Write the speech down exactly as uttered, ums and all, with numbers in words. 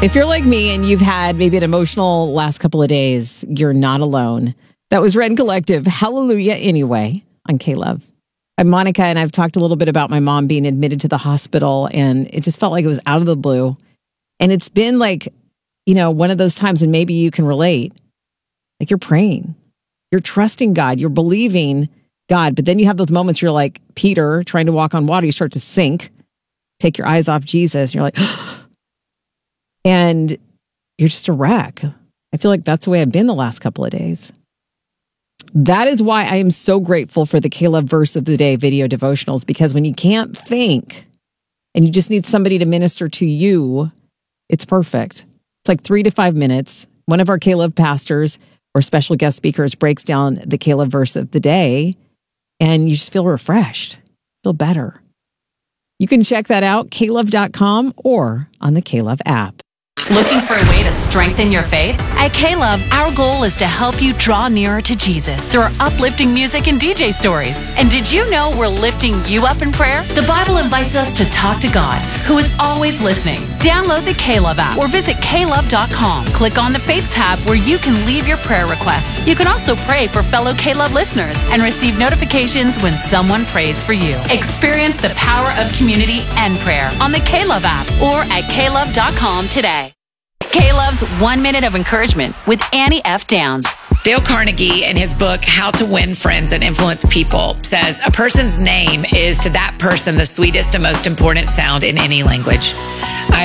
If you're like me and you've had maybe an emotional last couple of days, you're not alone. That was Red Collective, Hallelujah Anyway, on K-Love. I'm Monica, and I've talked a little bit about my mom being admitted to the hospital, and it just felt like it was out of the blue. And it's been like, you know, one of those times, and maybe you can relate, like you're praying, you're trusting God, you're believing God, but then you have those moments you're like Peter trying to walk on water, you start to sink, take your eyes off Jesus, and you're like, and you're just a wreck. I feel like that's the way I've been the last couple of days. That is why I am so grateful for the K-Love Verse of the Day video devotionals, because when you can't think and you just need somebody to minister to you, it's perfect. It's like three to five minutes. One of our K-Love pastors or special guest speakers breaks down the K-Love Verse of the Day, and you just feel refreshed, feel better. You can check that out, K love dot com or on the K-Love app. Looking for a way to strengthen your faith? At K-Love, our goal is to help you draw nearer to Jesus through our uplifting music and D J stories. And did you know we're lifting you up in prayer? The Bible invites us to talk to God, who is always listening. Download the K-Love app or visit K love dot com. Click on the Faith tab where you can leave your prayer requests. You can also pray for fellow K-Love listeners and receive notifications when someone prays for you. Experience the power of community and prayer on the K-Love app or at K love dot com today. K-Love's One Minute of Encouragement with Annie F. Downs. Dale Carnegie, in his book, How to Win Friends and Influence People, says a person's name is to that person the sweetest and most important sound in any language. I